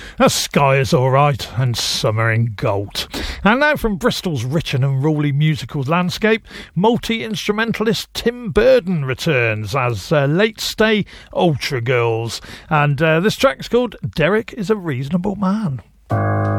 The sky is alright and summer in gold. And now from Bristol's rich and unruly musical landscape, multi-instrumentalist Tim Burden returns as late stay Ultra Girls. And this track's called Derek is a Reasonable Man.